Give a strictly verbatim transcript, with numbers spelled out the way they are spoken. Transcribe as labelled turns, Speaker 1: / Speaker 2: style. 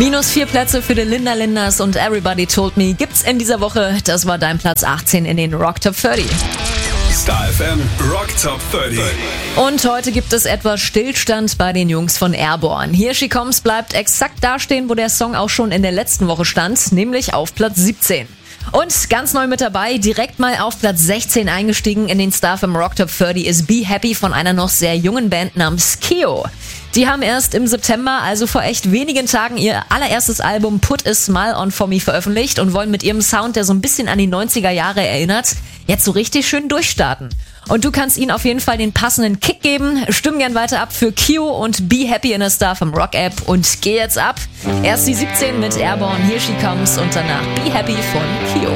Speaker 1: Minus vier Plätze für die Linda Linders und Everybody Told Me gibt's in dieser Woche. Das war dein Platz achtzehn in den Rock Top dreißig.
Speaker 2: Star F M Rock Top dreißig.
Speaker 1: Und heute gibt es etwas Stillstand bei den Jungs von Airborne. Here She Comes bleibt exakt dastehen, wo der Song auch schon in der letzten Woche stand, nämlich auf Platz siebzehn. Und ganz neu mit dabei, direkt mal auf Platz sechzehn eingestiegen in den Star F M Rock Top dreißig ist Be Happy von einer noch sehr jungen Band namens Kio. Die haben erst im September, also vor echt wenigen Tagen, ihr allererstes Album Put a Smile on For Me veröffentlicht und wollen mit ihrem Sound, der so ein bisschen an die neunziger Jahre erinnert, jetzt so richtig schön durchstarten. Und du kannst ihnen auf jeden Fall den passenden Kick geben. Stimm gern weiter ab für Kio und Be Happy in der Star F M Rock App und geh jetzt ab. Erst die siebzehn mit Airborne, Here She Comes und danach Be Happy von Kio.